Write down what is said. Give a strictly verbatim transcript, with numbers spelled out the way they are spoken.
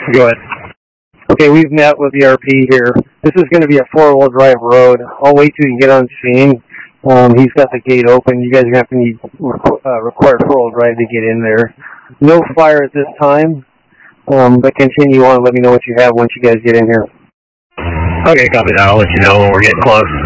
Go ahead. Okay, we've met with the R P here. This is going to be a four-wheel drive road. I'll wait till you get on scene. Um, he's got the gate open. You guys are going to have to need uh, required four-wheel drive to get in there. No fire at this time, um, but continue on. Let me know what you have once you guys get in here. Okay, copy that. I'll let you know when we're getting close.